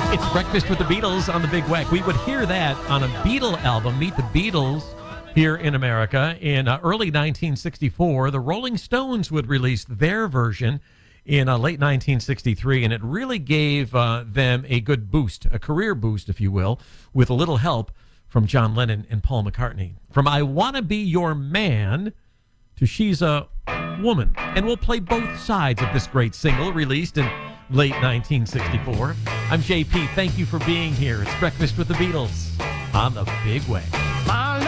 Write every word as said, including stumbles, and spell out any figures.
It's Breakfast with the Beatles on the Big Wack. We would hear that on a Beatle album, Meet the Beatles, here in America. In uh, early nineteen sixty-four, the Rolling Stones would release their version in uh, late nineteen sixty-three, and it really gave uh, them a good boost, a career boost, if you will, with a little help from John Lennon and Paul McCartney. From I Wanna Be Your Man to She's a Woman. And we'll play both sides of this great single released in late nineteen sixty-four. I'm J P. Thank you for being here. It's Breakfast with the Beatles on the Big Way.